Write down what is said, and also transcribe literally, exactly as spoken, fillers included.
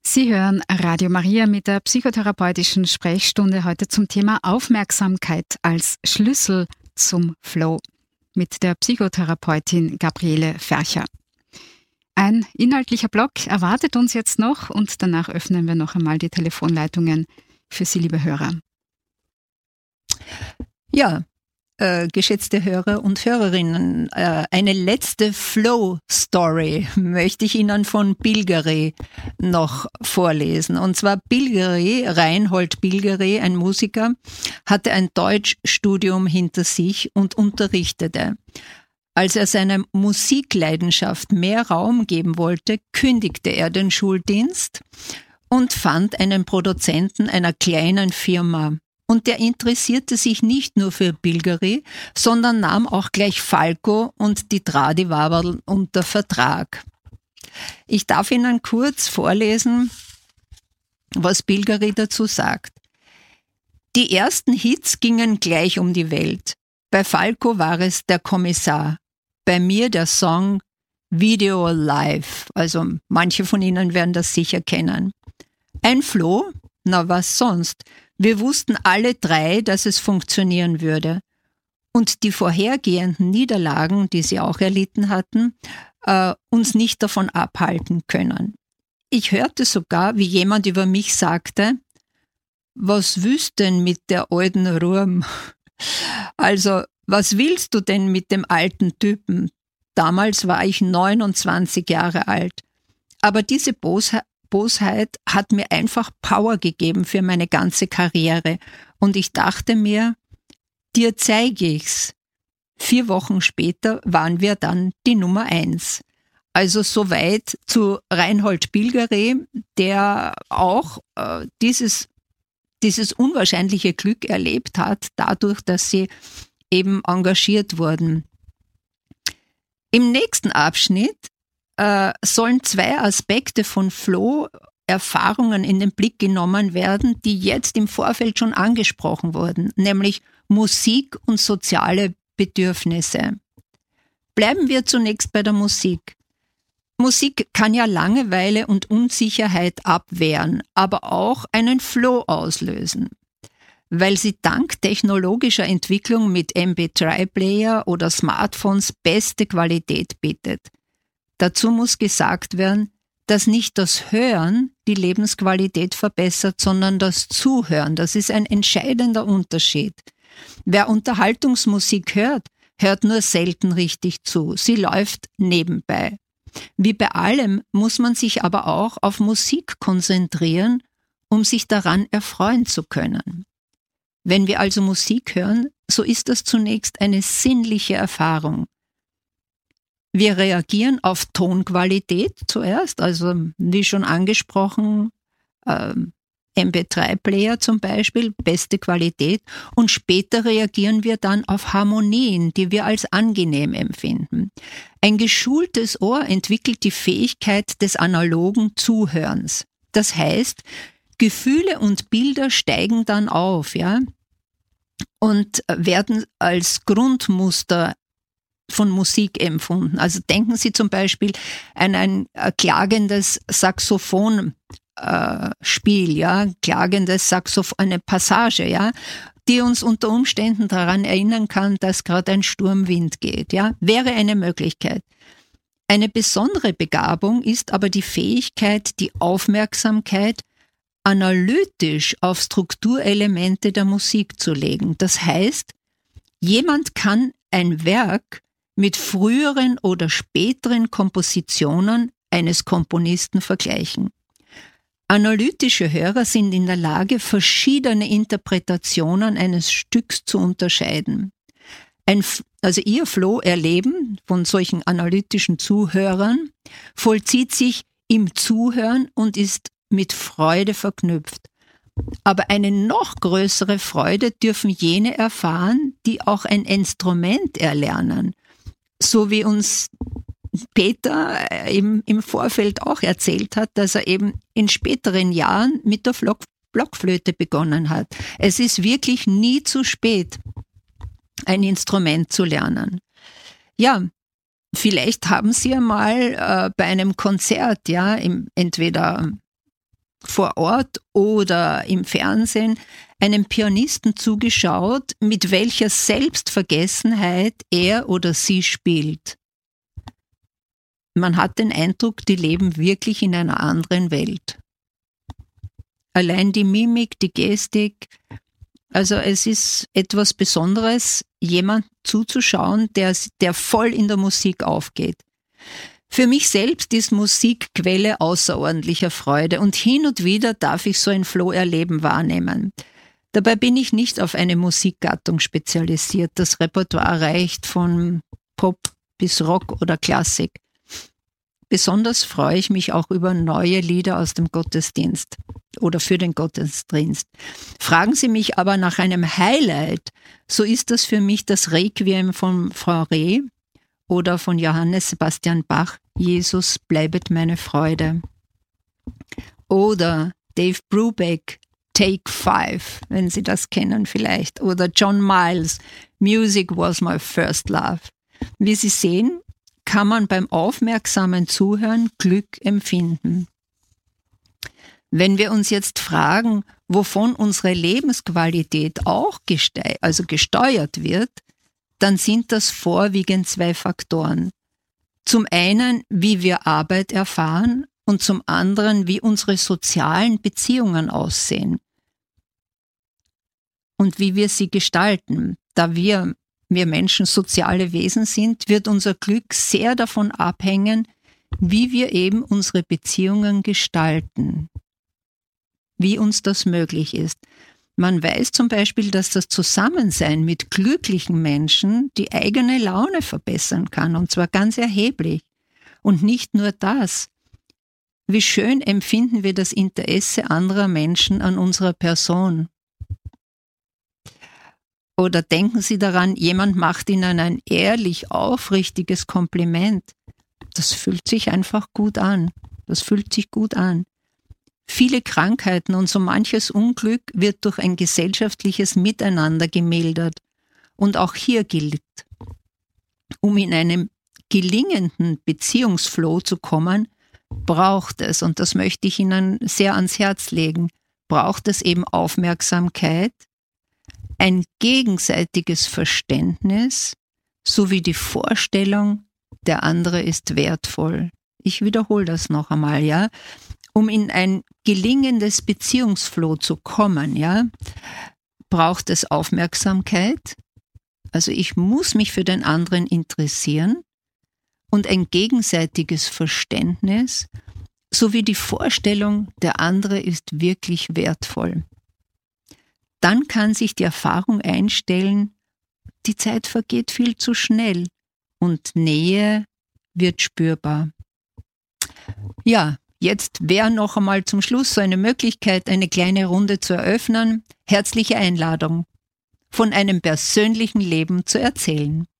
Sie hören Radio Maria mit der psychotherapeutischen Sprechstunde heute zum Thema Aufmerksamkeit als Schlüssel zum Flow mit der Psychotherapeutin Gabriele Fercher. Ein inhaltlicher Block erwartet uns jetzt noch und danach öffnen wir noch einmal die Telefonleitungen für Sie, liebe Hörer. Ja, äh, geschätzte Hörer und Hörerinnen, äh, eine letzte Flow-Story möchte ich Ihnen von Bilgeri noch vorlesen. Und zwar Bilgeri, Reinhold Bilgeri, ein Musiker, hatte ein Deutschstudium hinter sich und unterrichtete. Als er seiner Musikleidenschaft mehr Raum geben wollte, kündigte er den Schuldienst und fand einen Produzenten einer kleinen Firma. Und der interessierte sich nicht nur für Bilgeri, sondern nahm auch gleich Falco und die Tradi-Waberl unter Vertrag. Ich darf Ihnen kurz vorlesen, was Bilgeri dazu sagt. Die ersten Hits gingen gleich um die Welt. Bei Falco war es der Kommissar. Bei mir der Song Video Live. Also manche von Ihnen werden das sicher kennen. Ein Floh? Na was sonst? Wir wussten alle drei, dass es funktionieren würde. Und die vorhergehenden Niederlagen, die sie auch erlitten hatten, äh, uns nicht davon abhalten können. Ich hörte sogar, wie jemand über mich sagte, was willst denn mit der alten Ruhm? Also, was willst du denn mit dem alten Typen? Damals war ich neunundzwanzig Jahre alt. Aber diese Bosheit Bosheit hat mir einfach Power gegeben für meine ganze Karriere. Und ich dachte mir, dir zeige ich's. Vier Wochen später waren wir dann die Nummer eins. Also soweit zu Reinhold Bilgeri, der auch äh, dieses, dieses unwahrscheinliche Glück erlebt hat, dadurch, dass sie eben engagiert wurden. Im nächsten Abschnitt sollen zwei Aspekte von Flow-Erfahrungen in den Blick genommen werden, die jetzt im Vorfeld schon angesprochen wurden, nämlich Musik und soziale Bedürfnisse. Bleiben wir zunächst bei der Musik. Musik kann ja Langeweile und Unsicherheit abwehren, aber auch einen Flow auslösen, weil sie dank technologischer Entwicklung mit M P drei Player oder Smartphones beste Qualität bietet. Dazu muss gesagt werden, dass nicht das Hören die Lebensqualität verbessert, sondern das Zuhören. Das ist ein entscheidender Unterschied. Wer Unterhaltungsmusik hört, hört nur selten richtig zu. Sie läuft nebenbei. Wie bei allem muss man sich aber auch auf Musik konzentrieren, um sich daran erfreuen zu können. Wenn wir also Musik hören, so ist das zunächst eine sinnliche Erfahrung. Wir reagieren auf Tonqualität zuerst, also wie schon angesprochen, äh, M P drei Player zum Beispiel, beste Qualität, und später reagieren wir dann auf Harmonien, die wir als angenehm empfinden. Ein geschultes Ohr entwickelt die Fähigkeit des analogen Zuhörens. Das heißt, Gefühle und Bilder steigen dann auf, ja, und werden als Grundmuster von Musik empfunden. Also denken Sie zum Beispiel an ein äh, klagendes Saxophonspiel, äh, ja, klagendes Saxophon, eine Passage, ja, die uns unter Umständen daran erinnern kann, dass gerade ein Sturmwind geht, ja, wäre eine Möglichkeit. Eine besondere Begabung ist aber die Fähigkeit, die Aufmerksamkeit analytisch auf Strukturelemente der Musik zu legen. Das heißt, jemand kann ein Werk mit früheren oder späteren Kompositionen eines Komponisten vergleichen. Analytische Hörer sind in der Lage, verschiedene Interpretationen eines Stücks zu unterscheiden. Ein, also ihr Flow-Erleben von solchen analytischen Zuhörern vollzieht sich im Zuhören und ist mit Freude verknüpft. Aber eine noch größere Freude dürfen jene erfahren, die auch ein Instrument erlernen. So wie uns Peter eben im Vorfeld auch erzählt hat, dass er eben in späteren Jahren mit der Block- Blockflöte begonnen hat. Es ist wirklich nie zu spät, ein Instrument zu lernen. Ja, vielleicht haben Sie einmal äh, bei einem Konzert, ja, im, entweder vor Ort oder im Fernsehen einem Pianisten zugeschaut, mit welcher Selbstvergessenheit er oder sie spielt. Man hat den Eindruck, die leben wirklich in einer anderen Welt. Allein die Mimik, die Gestik, also es ist etwas Besonderes, jemand zuzuschauen, der, der voll in der Musik aufgeht. Für mich selbst ist Musik Quelle außerordentlicher Freude und hin und wieder darf ich so ein Flow-Erleben wahrnehmen. Dabei bin ich nicht auf eine Musikgattung spezialisiert. Das Repertoire reicht von Pop bis Rock oder Klassik. Besonders freue ich mich auch über neue Lieder aus dem Gottesdienst oder für den Gottesdienst. Fragen Sie mich aber nach einem Highlight, so ist das für mich das Requiem von Fauré oder von Johannes Sebastian Bach, Jesus bleibet meine Freude. Oder Dave Brubeck, Take Five, wenn Sie das kennen vielleicht. Oder John Miles, Music was my first love. Wie Sie sehen, kann man beim aufmerksamen Zuhören Glück empfinden. Wenn wir uns jetzt fragen, wovon unsere Lebensqualität auch geste- also gesteuert wird, dann sind das vorwiegend zwei Faktoren. Zum einen, wie wir Arbeit erfahren und zum anderen, wie unsere sozialen Beziehungen aussehen und wie wir sie gestalten. Da wir, wir Menschen soziale Wesen sind, wird unser Glück sehr davon abhängen, wie wir eben unsere Beziehungen gestalten, wie uns das möglich ist. Man weiß zum Beispiel, dass das Zusammensein mit glücklichen Menschen die eigene Laune verbessern kann, und zwar ganz erheblich. Und nicht nur das. Wie schön empfinden wir das Interesse anderer Menschen an unserer Person. Oder denken Sie daran, jemand macht Ihnen ein ehrlich, aufrichtiges Kompliment. Das fühlt sich einfach gut an. Das fühlt sich gut an. Viele Krankheiten und so manches Unglück wird durch ein gesellschaftliches Miteinander gemildert. Und auch hier gilt, um in einem gelingenden Beziehungsflow zu kommen, braucht es, und das möchte ich Ihnen sehr ans Herz legen, braucht es eben Aufmerksamkeit, ein gegenseitiges Verständnis sowie die Vorstellung, der andere ist wertvoll. Ich wiederhole das noch einmal, ja. Um in ein gelingendes Beziehungsflow zu kommen, ja, braucht es Aufmerksamkeit. Also ich muss mich für den anderen interessieren und ein gegenseitiges Verständnis sowie die Vorstellung, der andere ist wirklich wertvoll. Dann kann sich die Erfahrung einstellen, die Zeit vergeht viel zu schnell und Nähe wird spürbar. Ja, jetzt wäre noch einmal zum Schluss so eine Möglichkeit, eine kleine Runde zu eröffnen. Herzliche Einladung, von einem persönlichen Leben zu erzählen.